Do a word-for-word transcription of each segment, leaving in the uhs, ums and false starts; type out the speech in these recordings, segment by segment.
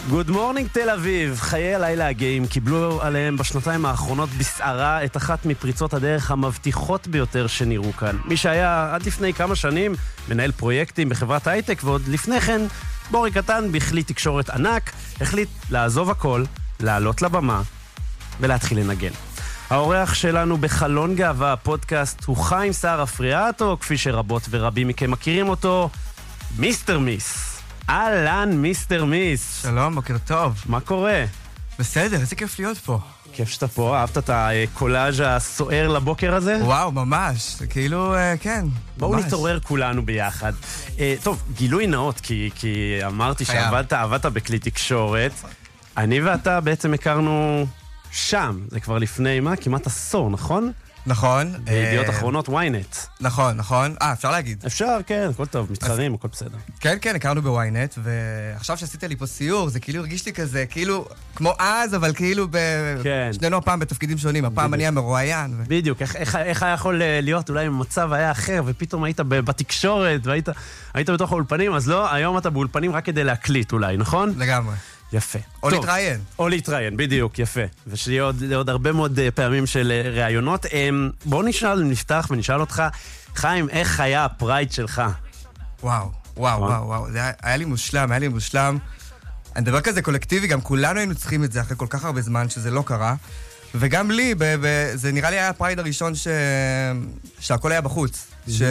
גוד מורנינג תל אביב, חיי הלילה הגאים קיבלו עליהם בשנתיים האחרונות בסערה את אחת מפריצות הדרך המבטיחות ביותר שנראו כאן. מי שהיה עד לפני כמה שנים מנהל פרויקטים בחברת הייטק, ועוד לפני כן בורי קטן בכלי תקשורת ענק, החליט לעזוב הכל, לעלות לבמה ולהתחיל לנגן. האורח שלנו בחלון גאווה הפודקאסט הוא חיים סער אפריאטו, כפי שרבות ורבים מכם מכירים אותו, מיסטר מיס. אהלן, מיסטר מיס. שלום, בוקר טוב. מה קורה? בסדר, איזה כיף להיות פה. כיף שאתה פה, אהבת את הקולאז' הסוער לבוקר הזה? וואו, ממש. זה כאילו, כן. בואו נתעורר כולנו ביחד. טוב, גילוי נאות, כי, כי אמרתי שעבדת, עבדת בכלי תקשורת. אני ואתה בעצם הכרנו שם. זה כבר לפני, מה? כמעט עשור, נכון? נכון. בידיעות אחרונות, וויינט. נכון, נכון. אה, אפשר להגיד. אפשר, כן, הכל טוב, מתחרים, הכל בסדר. כן, כן, הכרנו בוויינט, ועכשיו שעשית לי פה סיור, זה כאילו הרגיש לי כזה, כאילו, כמו אז, אבל כאילו ב... כן. שנינו הפעם בתפקידים שונים, הפעם אני המרואיין. ו... בדיוק, איך, איך, איך היה יכול להיות, אולי אם המצב היה אחר, ופתאום היית בתקשורת, והיית היית בתוך האולפנים, אז לא, היום אתה באולפנים רק כדי להקליט אולי, נכון? לגמרי. יפה. או טוב, להתראיין. או להתראיין, בדיוק, יפה. ושיהיה עוד, עוד הרבה מאוד פעמים של ראיונות. בואו נשאל, נפתח ונשאל אותך, חיים, איך היה הפרייד שלך? וואו, וואו, וואו, וואו. זה היה, היה לי מושלם, היה לי מושלם. אני מדבר כזה קולקטיבי, גם כולנו היינו צריכים את זה אחרי כל כך הרבה זמן שזה לא קרה. וגם לי, ב- ב- זה נראה לי היה הפרייד הראשון ש... שהכל היה בחוץ. ש...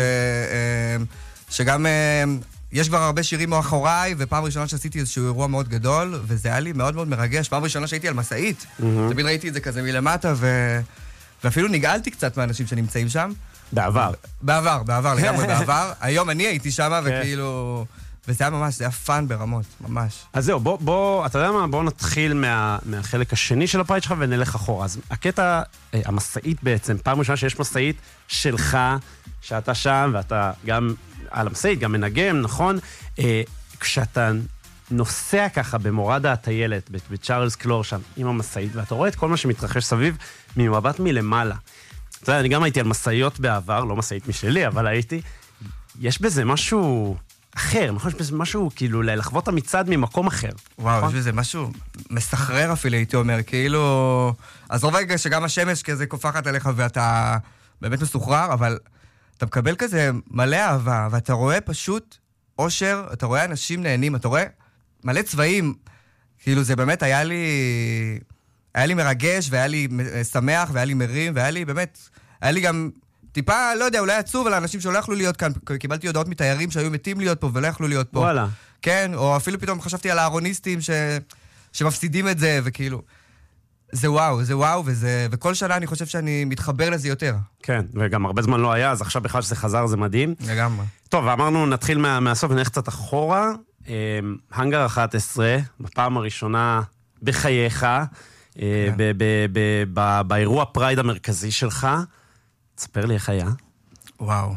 שגם... יש כבר הרבה שירים מאחוריי, ופעם ראשונה שעשיתי איזשהו אירוע מאוד גדול, וזה היה לי מאוד מאוד מרגש. פעם ראשונה שהייתי על מסעית, mm-hmm. תמיד ראיתי את זה כזה מלמטה, ו... ואפילו נגעלתי קצת מהאנשים שנמצאים שם. בעבר. בעבר, בעבר, לגמרי בעבר. היום אני הייתי שם, וכאילו... וזה היה ממש, זה היה פאן ברמות, ממש. אז זהו, בוא, בוא, אתה יודע מה? בוא נתחיל מה, מהחלק השני של הפרייד שלך ונלך אחורה. אז הקטע, המסעית בעצם, פעם ראשונה שיש מסעית שלך, שאתה שם, ואתה גם... על המסעית, גם מנגן, נכון? אה, כשאתה נוסע ככה במורד הטיילת, בצ'ארלס קלור שם, עם המסעית, ואתה רואה את כל מה שמתרחש סביב, ממבט מלמעלה. אתה יודע, אני גם הייתי על מסעיות בעבר, לא מסעית משלי, אבל הייתי, יש בזה משהו אחר, נכון? יש בזה משהו, כאילו, לחוות המצעד ממקום אחר. וואו, נכון? יש בזה משהו מסחרר אפילו, הייתי אומר, כאילו... אז רוב רגע שגם השמש כזה קופחת עליך, ואתה באמת מסוחרר, אבל... אתה מקבל כזה מלא אהבה, ואתה רואה פשוט אושר, אתה רואה אנשים נהנים, אתה רואה מלא צבעים. כאילו זה באמת היה לי, היה לי מרגש, והיה לי שמח, והיה לי מרים, והיה לי באמת, היה לי גם טיפה, לא יודע, אולי עצוב על האנשים שלא יכלו להיות כאן. קיבלתי הודעות מתיירים שהיו מתים להיות פה ולא יכלו להיות פה. וואלה. כן, או אפילו פתאום חשבתי על הארוניסטים ש... שמפסידים את זה, וכאילו... זה וואו, זה וואו, וזה, וכל שנה אני חושב שאני מתחבר לזה יותר. כן, וגם הרבה זמן לא היה, אז עכשיו בכלל שזה חזר, זה מדהים. לגמרי. טוב, אמרנו, נתחיל מה, מהסוף ונלך קצת אחורה. הנגר אחת עשרה, בפעם הראשונה בחייך, כן. ב- ב- ב- ב- באירוע פרייד המרכזי שלך. תספר לי איך היה. וואו.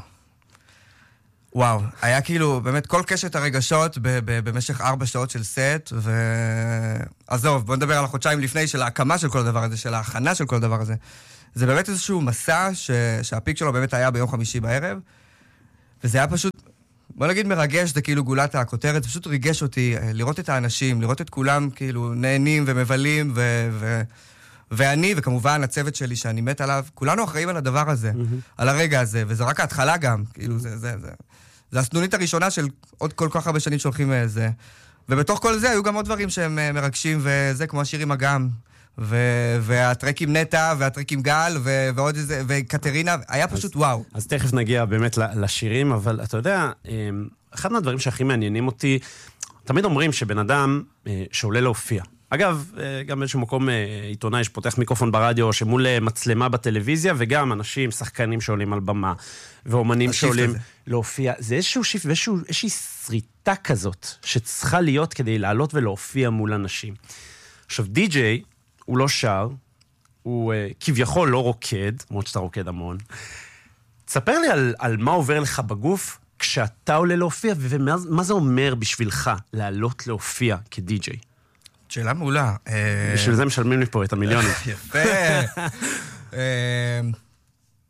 וואו, היה כאילו, באמת, כל קשת הרגשות ב- ב- במשך ארבע שעות של סט, ו... עזוב, בוא נדבר על החודשיים לפני של ההקמה של כל הדבר הזה, של ההכנה של כל הדבר הזה. זה באמת איזשהו מסע ש... שהפיק שלו באמת היה ביום חמישי בערב, וזה היה פשוט, בוא נגיד מרגש, זה כאילו גולת הכותרת, זה פשוט ריגש אותי, לראות את האנשים, לראות את כולם כאילו נהנים ומבלים, ו... ו... ואני, וכמובן הצוות שלי שאני מת עליו, כולנו אחראים על הדבר הזה, mm-hmm. על הרגע הזה, וזה רק ההתחלה גם, כאילו זה, זה, זה. זה הסנונית הראשונה של עוד כל כך הרבה שנים שהולכים זה. ובתוך כל זה היו גם עוד דברים שהם מרגשים, וזה כמו השיר עם אגם, ו- והטרק עם נטה, והטרק עם גל, ו- ועוד איזה, וקטרינה, היה פשוט אז, וואו. אז תכף נגיע באמת לשירים, אבל אתה יודע, אחד מהדברים שהכי מעניינים אותי, תמיד אומרים שבן אדם שעולה להופיע, אגב, גם באיזשהו מקום עיתונאי שפותח מיקרופון ברדיו, שמול מצלמה בטלוויזיה, וגם אנשים, שחקנים שעולים על במה, ואומנים שעולים לזה. להופיע. זה איזשהו שיף ואיזושהי שריטה כזאת, שצריכה להיות כדי לעלות ולהופיע מול אנשים. עכשיו, די-ג'יי, הוא לא שר, הוא כביכול לא רוקד, למרות שאתה רוקד המון. תספר לי על, על מה עובר לך בגוף, כשאתה עולה להופיע, ומה זה אומר בשבילך לעלות להופיע כדי-ג'יי? שאלה מעולה. בשביל זה משלמים לי פה את המיליונים. יפה.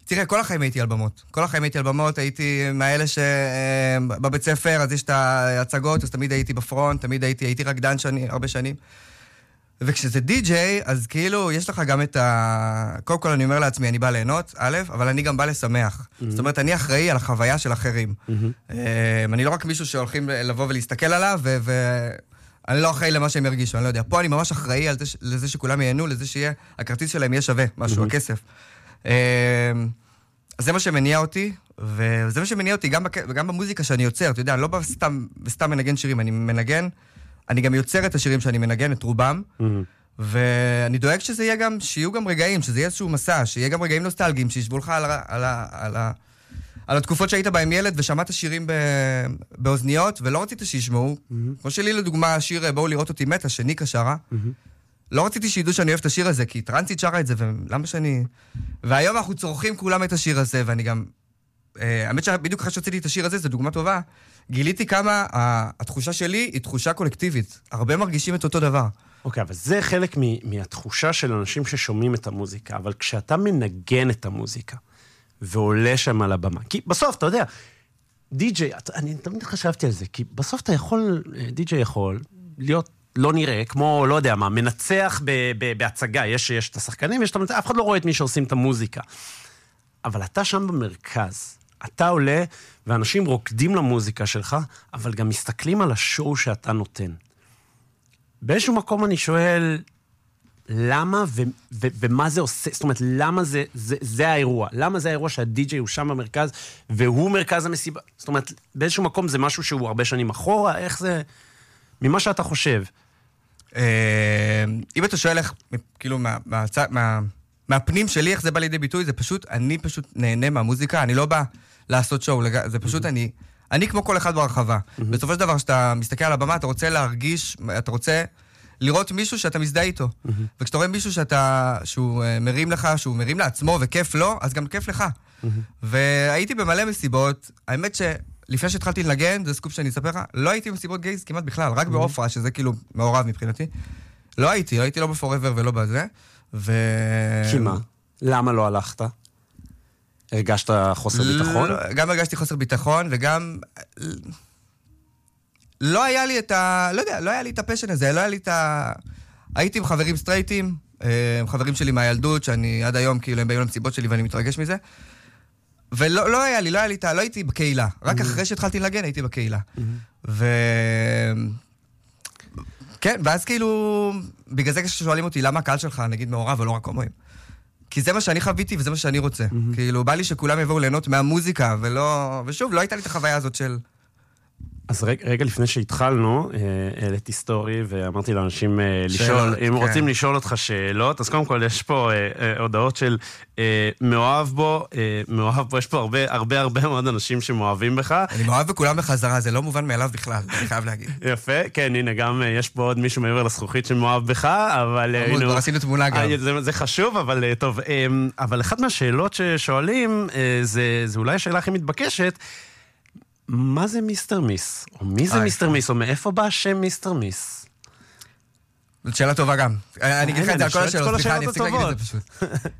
תראה, כל החיים הייתי על במות. כל החיים הייתי על במות, הייתי מהאלה שבבית ספר, אז יש את ההצגות, אז תמיד הייתי בפרונט, תמיד הייתי, הייתי רקדן שני, הרבה שנים. וכשזה די-ג'יי, אז כאילו, יש לך גם את ה... קודם כל אני אומר לעצמי, אני בא ליהנות, א', אבל אני גם בא לשמח. Mm-hmm. זאת אומרת, אני אחראי על החוויה של אחרים. Mm-hmm. אני לא רק מישהו שהולכים לבוא ולהסתכל עליו, ו... ו... אני לא אחראי למה שהם ירגישו, אני לא יודע. פה אני ממש אחראי על זה, לזה שכולם ייהנו, לזה שיהיה, הכרטיס שלהם יהיה שווה, משהו, mm-hmm. הכסף. אז זה מה שמניע אותי, וזה מה שמניע אותי גם, בק... גם במוזיקה שאני יוצר, אתה יודע, אני לא בא סתם, סתם מנגן שירים, אני מנגן, אני גם יוצר את השירים שאני מנגן, את רובם, mm-hmm. ואני דואג שזה יהיה גם, שיהיו גם רגעים, שזה יהיה איזשהו מסע, שיהיה גם רגעים נוסטלגיים, שישבו לך על, ה... על, ה... על, ה... על התקופות שהיית בהם ילד ושמעת שירים ב... באוזניות, ולא רצית שישמעו, mm-hmm. כמו שלי לדוגמה, השיר בואו לראות אותי מתה, שניקה שרה, mm-hmm. לא רציתי שידעו שאני אוהב את השיר הזה, כי טרנסית שרה את זה, ולמה שאני... והיום אנחנו צורכים כולם את השיר הזה, ואני גם... אה, האמת שבדיוק אחרי שרציתי את השיר הזה, זו דוגמה טובה, גיליתי כמה התחושה שלי היא תחושה קולקטיבית. הרבה מרגישים את אותו דבר. אוקיי, אבל זה חלק מ- מהתחושה של אנשים ששומעים את המוזיקה, אבל כשאתה מנגן את המוזיקה, ועולה שם על הבמה, כי בסוף, אתה יודע, די-ג'יי, אני תמיד חשבתי על זה, כי בסוף אתה יכול, די-ג'יי יכול להיות לא נראה, כמו, לא יודע מה, מנצח ב- ב- בהצגה, יש, יש את השחקנים, יש את המנצח, אף אחד לא רואה את מי שעושים את המוזיקה. אבל אתה שם במרכז, אתה עולה, ואנשים רוקדים למוזיקה שלך, אבל גם מסתכלים על השואו שאתה נותן. באיזשהו מקום אני שואל, למה ו- ו- ומה זה עושה? זאת אומרת, למה זה, זה, זה האירוע? למה זה האירוע שהדי-ג'יי הוא שם במרכז, והוא מרכז המסיבה? זאת אומרת, באיזשהו מקום זה משהו שהוא הרבה שנים אחורה, איך זה... ממה שאתה חושב. אם אתה שואל איך, כאילו, מהפנים שלי, איך זה בא לידי ביטוי, זה פשוט, אני פשוט נהנה מהמוזיקה, אני לא בא לעשות שואו, זה פשוט אני, אני כמו כל אחד ברחבה. בסופו של דבר, שאתה מסתכל על הבמה, אתה רוצה להרגיש, אתה רוצה לראות מישהו שאתה מזדהה איתו. וכשאתה רואה מישהו שאתה, שהוא מרים לך, שהוא מרים לעצמו וכיף לו, אז גם כיף לך. והייתי במלא מסיבות, האמת ש... לפני שהתחלתי לנגן, זה סקופ שאני אספר לך, לא הייתי במסיבות גייז כמעט בכלל, רק באופרה, שזה כאילו מעורב מבחינתי. לא הייתי, לא הייתי לא בפוראבר ולא בזה. ו... כי מה? למה לא הלכת? הרגשת חוסר ביטחון? גם הרגשתי חוסר ביטחון, וגם... לא היה לי את ה... לא יודע, לא היה לי את הפשן הזה, לא היה לי את ה... הייתי עם חברים סטרייטים, חברים שלי מהילדות, שאני עד היום, כאילו, הם באים למסיבות שלי ואני מתרגש מזה. ולא לא היה לי, לא היה לי, לא הייתי בקהילה. רק אחרי שהתחלתי לנגן, הייתי בקהילה. ו... כן, ואז כאילו, בגלל זה כששואלים אותי, למה הקהל שלך, נגיד, מעורב ולא רק הומואים? כי זה מה שאני חוויתי וזה מה שאני רוצה. כאילו, בא לי שכולם יבואו ליהנות מהמוזיקה, ולא... ושוב, לא הייתה לי את החוויה הזאת של... אז רגע, רגע לפני שהתחלנו, העליתי סטורי ואמרתי לאנשים לשאול, אם רוצים לשאול אותך שאלות, אז קודם כל יש פה הודעות של מאוהב בו, מאוהב בו, יש פה הרבה, הרבה, הרבה מאוד אנשים שמאוהבים בך. אני מאוהב בכולם בחזרה, זה לא מובן מאליו בכלל, אני חייב להגיד. יפה, כן, הנה, גם יש פה עוד מישהו מעבר לזכוכית שמאוהב בך, אבל... כבר עשינו תמונה גם. זה חשוב, אבל טוב. אבל אחת מהשאלות ששואלים, זה אולי השאלה הכי מתבקשת, מה זה מיסטר מיס? או מי זה מיסטר מיס? או מאיפה בא השם מיסטר מיס? זאת שאלה טובה גם. אני אגיד לך את זה על כל השאלות, סליחה, אני אפסיק להגיד את זה פשוט.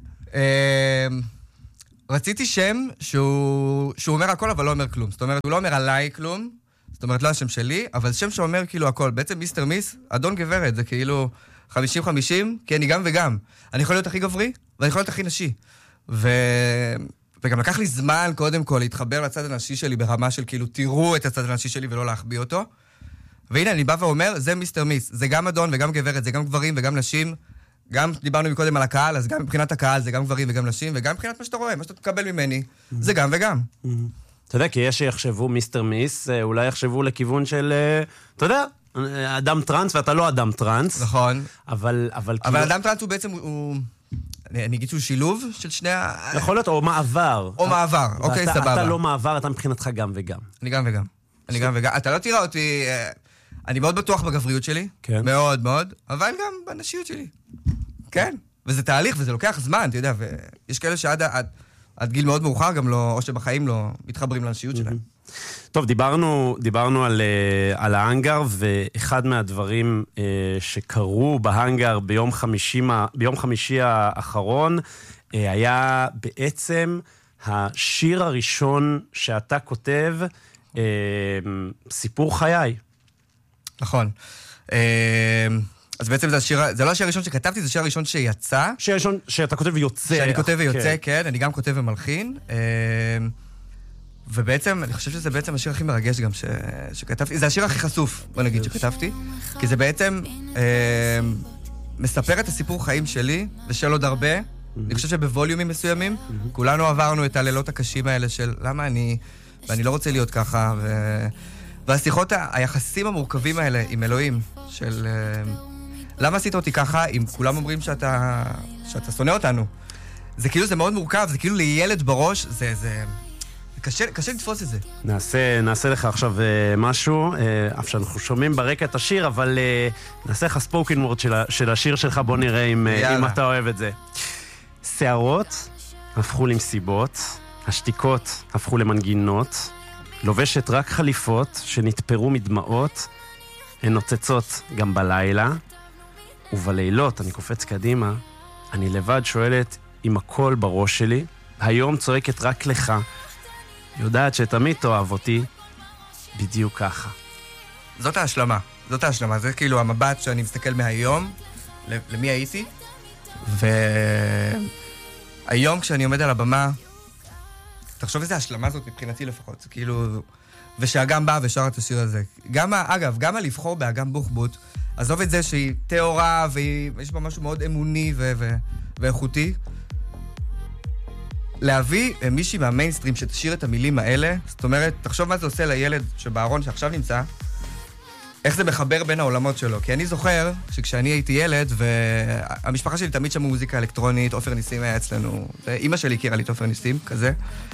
רציתי שם שהוא אומר הכל, אבל לא אומר כלום. זאת אומרת, הוא לא אומר עליי כלום, זאת אומרת, לא השם שלי, אבל שם שאומר כאילו הכל. בעצם מיסטר מיס, אדון גברת, זה כאילו חמישים חמישים, כי אני גם וגם. אני יכול להיות הכי גברי, ואני יכול להיות הכי נשי. ו... וגם לקח לי זמן, קודם כל, להתחבר לצד הנשי שלי ברמה של כאילו, תראו את הצד הנשי שלי ולא להחביא אותו. והנה, אני בא ואומר, זה מיסטר מיס. זה גם אדון וגם גברת, זה גם גברים וגם נשים. גם דיברנו מקודם על הקהל, אז גם מבחינת הקהל זה גם גברים וגם נשים, וגם מבחינת מה שאתה רואה, מה שאתה תקבל ממני, זה גם וגם. אתה יודע, כי יש שיחשבו מיסטר מיס, אולי יחשבו לכיוון של, אתה יודע, אדם טרנס, ואתה לא אדם טרנס. נכון. אבל... אבל אדם טרנס הוא בעצם, הוא... אני אגיד שהוא שילוב של שני ה... יכול להיות, או מעבר. או מעבר, אוקיי, סבבה. אתה לא מעבר, אתה מבחינתך גם וגם. אני גם וגם. אני גם וגם. אתה לא תראה אותי... אני מאוד בטוח בגבריות שלי. כן. מאוד מאוד, אבל גם בנשיות שלי. כן. וזה תהליך, וזה לוקח זמן, אתה יודע, ויש כאלה שעד עד גיל מאוד מאוחר גם לא, או שבחיים לא מתחברים לנשיות שלהם. טוב, דיברנו, דיברנו על, על ההנגר, ואחד מהדברים שקרו בהנגר ביום חמישי, ביום חמישי האחרון, היה בעצם השיר הראשון שאתה כותב, אה, סיפור חיי. נכון. אה, אז בעצם זה השיר, זה לא השיר הראשון שכתבתי, זה השיר הראשון שיצא. השיר הראשון שאתה כותב ויוצא. שאני כותב ויוצא, כן, אני גם כותב ומלחין. אה, ובעצם, אני חושב שזה בעצם השיר הכי מרגש גם ש... שכתבתי. זה השיר הכי חשוף, בוא נגיד, שכתבתי. כי זה בעצם אה, מספר את הסיפור חיים שלי ושל עוד הרבה. אני חושב שבווליומים מסוימים, כולנו עברנו את הלילות הקשים האלה של למה אני, ואני לא רוצה להיות ככה, ו... והשיחות, היחסים המורכבים האלה עם אלוהים, של למה עשית אותי ככה, אם כולם אומרים שאתה, שאתה שונא אותנו. זה כאילו, זה מאוד מורכב, זה כאילו לילד בראש, זה, זה... קשה, קשה לתפוס את זה. נעשה, נעשה לך עכשיו uh, משהו, uh, אף שאנחנו שומעים ברקע את השיר, אבל uh, נעשה לך ספוקן וורד של, של השיר שלך, בוא נראה אם, uh, אם אתה אוהב את זה. שערות הפכו למסיבות, השתיקות הפכו למנגינות, לובשת רק חליפות שנתפרו מדמעות, הן נוצצות גם בלילה, ובלילות, אני קופץ קדימה, אני לבד שואלת אם הכל בראש שלי, היום צועקת רק לך, יודעת שתמיד תאהב אותי, בדיוק ככה. זאת ההשלמה, זאת ההשלמה, זה כאילו המבט שאני מסתכל מהיום, למי הייתי, והיום כשאני עומד על הבמה, תחשוב איזה השלמה זאת מבחינתי לפחות, כאילו, ושאגם בא ושר את השיר הזה. גם, אגב, גם הלבחור באגם בוחבוט, עזוב את זה שהיא תיאורה, ויש בה משהו מאוד אמוני ו- ו- ואיכותי, להביא מישהי מהמיינסטרים שתשאיר את המילים האלה, זאת אומרת, תחשוב מה זה עושה לילד שבארון שעכשיו נמצא, איך זה מחבר בין העולמות שלו. כי אני זוכר שכשאני הייתי ילד, והמשפחה שלי תמיד שמעו מוזיקה אלקטרונית, עופר ניסים היה אצלנו, ואמא שלי הכירה לי את עופר ניסים, כזה.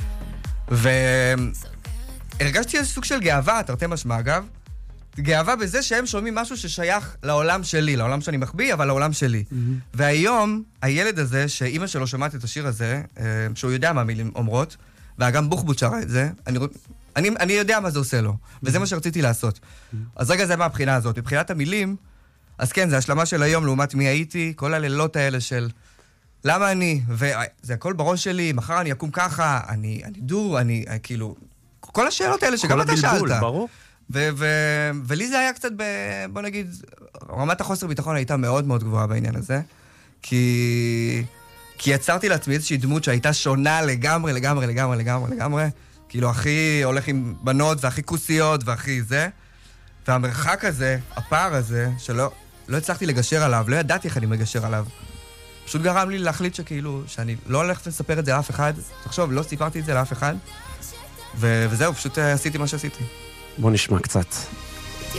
והרגשתי איזה סוג של גאווה, תרתי משמע אגב, גאווה בזה שהם שומעים משהו ששייך לעולם שלי, לעולם שאני מחביא, אבל לעולם שלי. Mm-hmm. והיום, הילד הזה, שאמא שלו שמעת את השיר הזה, שהוא יודע מה המילים אומרות, וגם בוחבוט שרה את זה, אני, אני, אני יודע מה זה עושה לו, mm-hmm. וזה מה שרציתי לעשות. Mm-hmm. אז רגע זה מהבחינה הזאת. מבחינת המילים, אז כן, זה השלמה של היום, לעומת מי הייתי, כל הלילות האלה של למה אני, וזה הכל בראש שלי, מחר אני אקום ככה, אני, אני דו, אני, אני כאילו, כל השאלות האלה שגם אתה שאלת. ברור. ו- ו- ולי זה היה קצת, ב- בוא נגיד, רמת החוסר ביטחון הייתה מאוד מאוד גבוהה בעניין הזה, כי, כי יצרתי לעצמי איזושהי דמות שהייתה שונה לגמרי, לגמרי, לגמרי, לגמרי, לגמרי, כאילו הכי הולך עם בנות והכי כוסיות והכי זה, והמרחק הזה, הפער הזה, שלא לא הצלחתי לגשר עליו, לא ידעתי איך אני מגשר עליו, פשוט גרם לי להחליט שכאילו, שאני לא הולך לספר את זה לאף אחד, תחשוב, לא סיפרתי את זה לאף אחד, ו- וזהו, פשוט עשיתי מה שעשיתי. בוא נשמע קצת.